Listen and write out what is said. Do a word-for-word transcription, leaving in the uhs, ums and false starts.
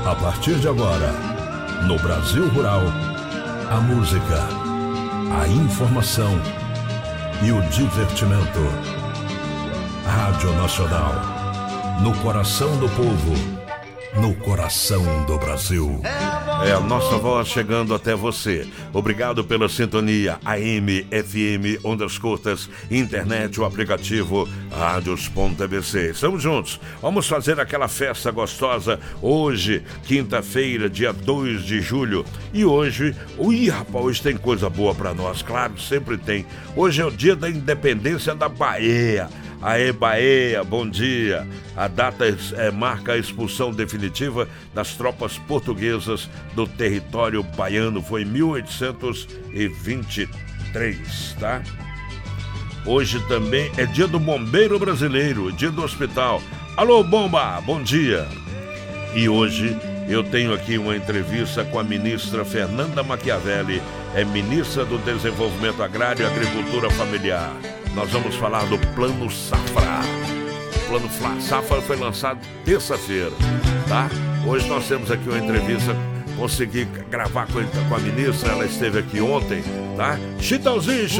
A partir de agora, no Brasil Rural, a música, a informação e o divertimento. Rádio Nacional, no coração do povo, no coração do Brasil. É a nossa voz chegando até você. Obrigado pela sintonia A M, F M, ondas curtas, internet, o aplicativo rádios ponto a b c. Estamos juntos. Vamos fazer aquela festa gostosa hoje, quinta-feira, dia dois de julho. E hoje, ui, rapaz, hoje tem coisa boa pra nós, claro, sempre tem. Hoje é o dia da independência da Bahia. Aê, Bahia, bom dia. A data é, marca a expulsão definitiva das tropas portuguesas do território baiano. Foi em mil oitocentos e vinte e três, tá? Hoje também é dia do bombeiro brasileiro, dia do hospital. Alô, bomba, bom dia. E hoje eu tenho aqui uma entrevista com a ministra Fernanda Machiavelli, é ministra do Desenvolvimento Agrário e Agricultura Familiar. Nós vamos falar do Plano Safra. O Plano Safra foi lançado terça-feira, tá? Hoje nós temos aqui uma entrevista, consegui gravar com a ministra, ela esteve aqui ontem, tá? Chitãozinho,